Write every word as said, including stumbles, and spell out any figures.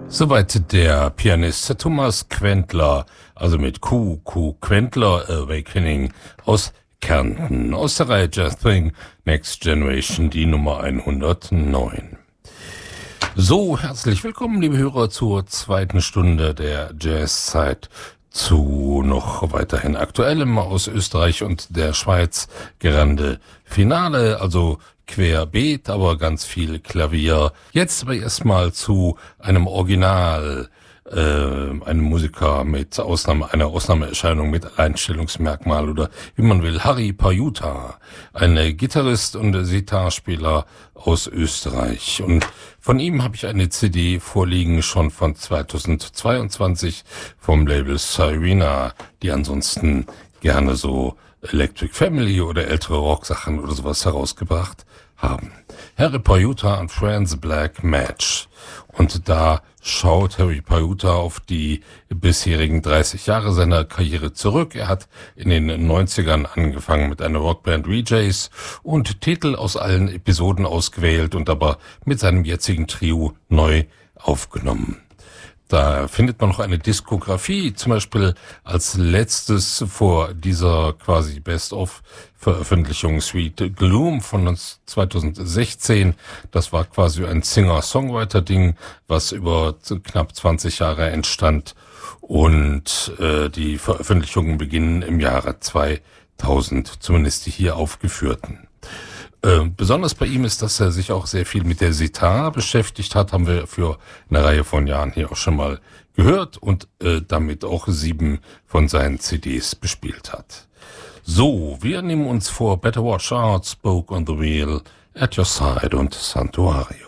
Soweit der Pianist Thomas Quentler, also mit Q, Q Quentler Awakening aus Kärnten, aus der Reihe Jazz Thing Next Generation, die Nummer hundertneun. So, herzlich willkommen, liebe Hörer, zur zweiten Stunde der Jazzzeit, zu noch weiterhin Aktuellem aus Österreich und der Schweiz, Grande Finale, also querbeet, aber ganz viel Klavier. Jetzt aber erstmal zu einem Original, äh, einem Musiker mit Ausnahme, einer Ausnahmeerscheinung mit Alleinstellungsmerkmal oder wie man will, Harry Pajutta, ein Gitarrist und Sitarspieler aus Österreich. Und von ihm habe ich eine C D vorliegen, schon von zweitausendzweiundzwanzig vom Label Sirena, die ansonsten gerne so Electric Family oder ältere Rocksachen oder sowas herausgebracht haben. Harry Pajutta and Friends Black Match. Und da schaut Harry Pajutta auf die bisherigen dreißig Jahre seiner Karriere zurück. Er hat in den neunzigern angefangen mit einer Rockband Rejays und Titel aus allen Episoden ausgewählt und aber mit seinem jetzigen Trio neu aufgenommen. Da findet man noch eine Diskografie, zum Beispiel als letztes vor dieser quasi Best-of-Veröffentlichung Sweet Gloom von zweitausendsechzehn. Das war quasi ein Singer-Songwriter-Ding, was über knapp zwanzig Jahre entstand. Und äh, die Veröffentlichungen beginnen im Jahre zweitausend, zumindest die hier aufgeführten. Äh, besonders bei ihm ist, dass er sich auch sehr viel mit der Sitar beschäftigt hat, haben wir für eine Reihe von Jahren hier auch schon mal gehört und äh, damit auch sieben von seinen C Ds bespielt hat. So, wir nehmen uns vor Better Watch Out, Spoke on the Wheel, At Your Side und Santuario.